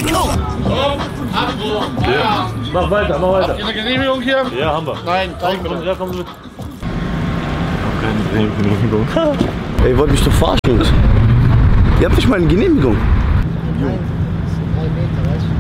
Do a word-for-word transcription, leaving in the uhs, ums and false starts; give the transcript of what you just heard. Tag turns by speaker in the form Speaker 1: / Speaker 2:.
Speaker 1: Genehmigung!
Speaker 2: Ja. Mach weiter, mach weiter.
Speaker 3: Habt ihr eine Genehmigung hier?
Speaker 2: Ja, haben wir.
Speaker 3: Nein, zeig
Speaker 2: Komm,
Speaker 3: bitte.
Speaker 2: ja, komm mit. Keine Genehmigung.
Speaker 1: Ey, ihr wollt mich doch verarschen. Ihr habt nicht mal eine Genehmigung.
Speaker 4: Nein, drei Meter, weißt du?